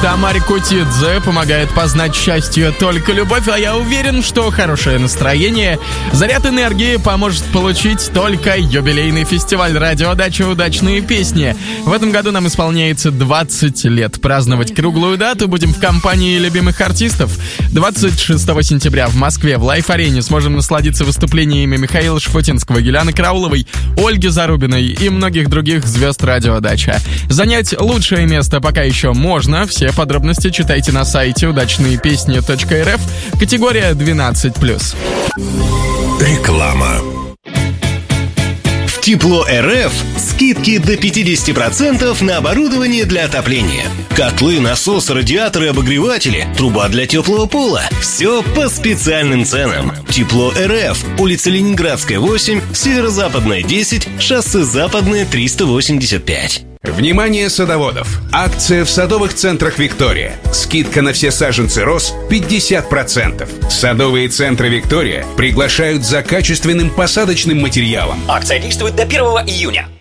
Тамаре Кутидзе помогает познать счастье только любовь, а я уверен, что хорошее настроение, заряд энергии поможет получить только юбилейный фестиваль радиодача «Удачные песни». В этом году нам исполняется 20 лет. Праздновать круглую дату будем в компании любимых артистов. 26 сентября в Москве в Лайф-арене сможем насладиться выступлениями Михаила Шафутинского, Геляны Крауловой, Ольги Зарубиной и многих других звезд радиодача. Занять лучшее место пока еще можно. Все подробности читайте на сайте удачныепесни.рф, категория 12+. Реклама. В Тепло РФ скидки до 50% на оборудование для отопления. Котлы, насосы, радиаторы, обогреватели, труба для теплого пола. Все по специальным ценам. Тепло РФ. Улица Ленинградская, 8, Северо-Западная, 10, шоссе Западное, 385. Внимание садоводов! Акция в садовых центрах «Виктория». Скидка на все саженцы роз 50%. Садовые центры «Виктория» приглашают за качественным посадочным материалом. Акция действует до 1 июня.